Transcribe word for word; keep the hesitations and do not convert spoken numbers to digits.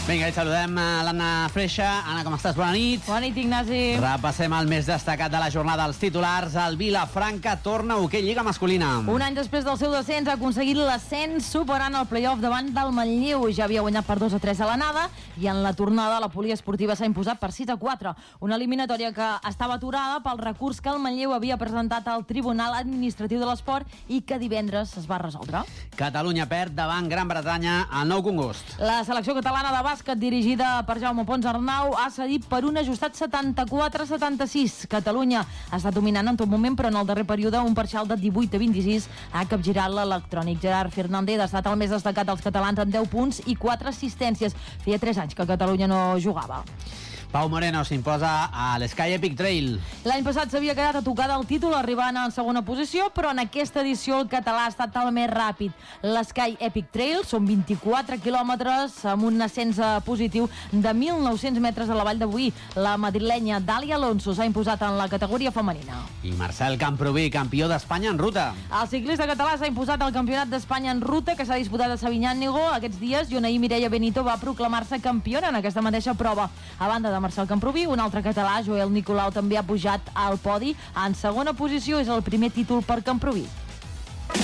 Vinga, i saludem a l'Anna Freixa. Anna, com estàs? Bona nit. Bona nit, Ignasi. Repassem el més destacat de la jornada dels titulars. El Vilafranca torna a hoquei Lliga masculina. Un any després del seu descens ha aconseguit l'ascens superant el play-off davant del Manlleu. Ja havia guanyat per dos a tres a l'anada i en la tornada la poliesportiva s'ha imposat per sis a quatre. Una eliminatòria que estava aturada pel recurs que el Manlleu havia presentat al Tribunal Administratiu de l'Esport i que divendres es va resoldre. Catalunya perd davant Gran Bretanya al Nou Congost. La selecció catalana de bàsquet dirigida per Jaume Pons Arnau ha cedit per un ajustat setanta-quatre a setanta-sis. Catalunya ha estat dominant en tot moment, però en el darrer període un parcial de divuit a vint-i-sis ha capgirat l'electrònic. Gerard Fernández ha estat el més destacat dels catalans amb deu punts i quatre assistències. Feia tres anys que Catalunya no jugava. Pau Moreno s'imposa a l'Sky Epic Trail. L'any passat s'havia quedat a tocar del títol arribant en segona posició, però en aquesta edició el català ha estat el més ràpid. L'Sky Epic Trail són vint-i-quatre quilòmetres amb un ascens positiu de mil nou-cents metres a la vall de Boí. La madrilenya Dàlia Alonso s'ha imposat en la categoria femenina. I Marcel Camproví, campió d'Espanya en ruta. El ciclista català s'ha imposat al Campionat d'Espanya en ruta que s'ha disputat a Sabinyànigo aquests dies i on ahir Mireia Benito va proclamar-se campiona en aquesta mateixa prova. A banda de Marcel Camproví, un altre català, Joel Nicolau, també ha pujat al podi. En segona posició és el primer títol per Camproví.